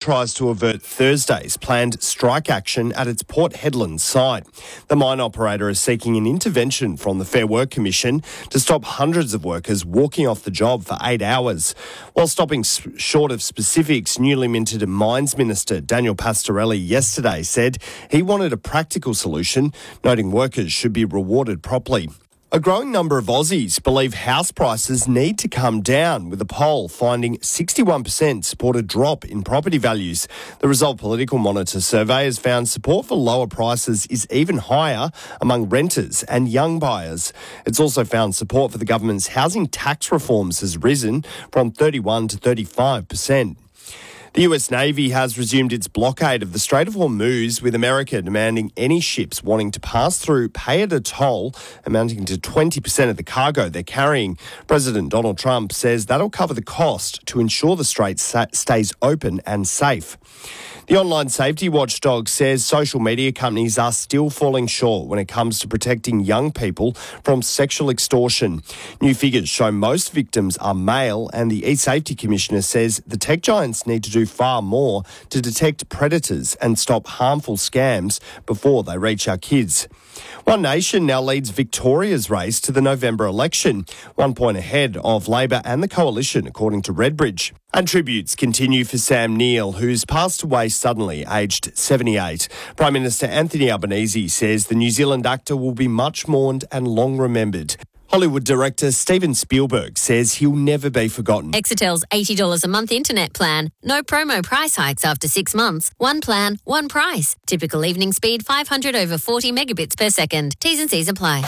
tries to avert Thursday's planned strike action at its Port Hedland site. The mine operator is seeking an intervention from the Fair Work Commission to stop hundreds of workers walking off the job for 8 hours. While stopping short of specifics, newly minted Mines Minister Daniel Pastorelli yesterday said he wanted a practical solution, noting workers should be rewarded properly. A growing number of Aussies believe house prices need to come down, with a poll finding 61% support a drop in property values. The Result Political Monitor survey has found support for lower prices is even higher among renters and young buyers. It's also found support for the government's housing tax reforms has risen from 31 to 35%. The US Navy has resumed its blockade of the Strait of Hormuz, with America demanding any ships wanting to pass through pay at a toll amounting to 20% of the cargo they're carrying. President Donald Trump says that'll cover the cost to ensure the strait stays open and safe. The online safety watchdog says social media companies are still falling short when it comes to protecting young people from sexual extortion. New figures show most victims are male, and the eSafety Commissioner says the tech giants need to do far more to detect predators and stop harmful scams before they reach our kids. One Nation now leads Victoria's race to the November election, 1 point ahead of Labor and the Coalition, according to Redbridge. And tributes continue for Sam Neill, who's passed away suddenly, aged 78. Prime Minister Anthony Albanese says the New Zealand actor will be much mourned and long remembered. Hollywood director Steven Spielberg says he'll never be forgotten. Exetel's $80 a month internet plan. No promo price hikes after 6 months. One plan, one price. Typical evening speed 500 over 40 megabits per second. T's and C's apply.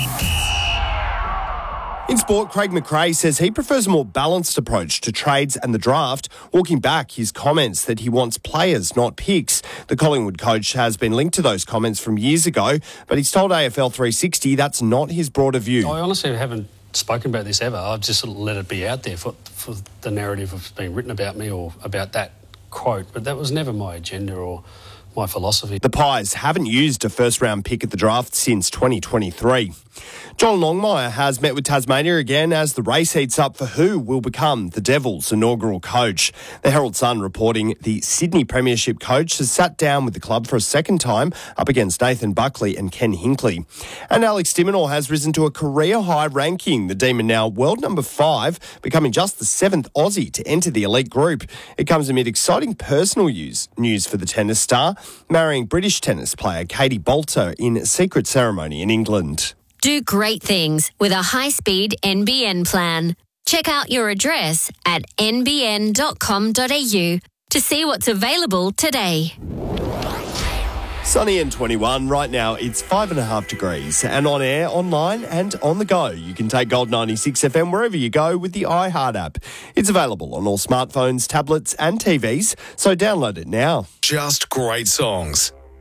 In sport, Craig McRae says he prefers a more balanced approach to trades and the draft, walking back his comments that he wants players, not picks. The Collingwood coach has been linked to those comments from years ago, but he's told AFL 360 that's not his broader view. I honestly haven't spoken about this ever. I've just sort of let it be out there for the narrative of being written about me or about that quote, but that was never my agenda or my philosophy. The Pies haven't used a first-round pick at the draft since 2023. John Longmire has met with Tasmania again as the race heats up for who will become the Devils' inaugural coach. The Herald Sun reporting the Sydney Premiership coach has sat down with the club for a second time up against Nathan Buckley and Ken Hinkley. And Alex de Minaur has risen to a career-high ranking. The Demon now world number 5, becoming just the 7th Aussie to enter the elite group. It comes amid exciting personal news for the tennis star, marrying British tennis player Katie Boulter in secret ceremony in England. Do great things with a high-speed NBN plan. Check out your address at nbn.com.au to see what's available today. Sunny and 21. Right now it's 5.5 degrees. And on air, online and on the go. You can take Gold 96 FM wherever you go with the iHeart app. It's available on all smartphones, tablets and TVs, so download it now. Just great songs.